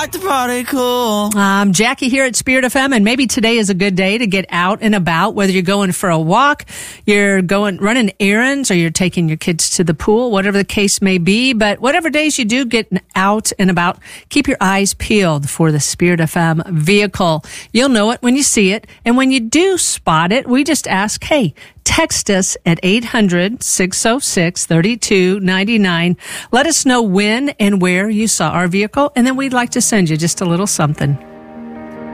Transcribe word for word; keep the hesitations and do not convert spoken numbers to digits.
like to party cool. Um, Jackie here at Spirit F M, and maybe today is a good day to get out and about, whether you're going for a walk, you're going running errands, or you're taking your kids to the pool, whatever the case may be. But whatever days you do get out and about, keep your eyes peeled for the Spirit F M vehicle. You'll know it when you see it, and when you do spot it, we just ask, hey, text us at eight hundred, six oh six, three two nine nine. Let us know when and where you saw our vehicle, and then we'd like to send you just a little something.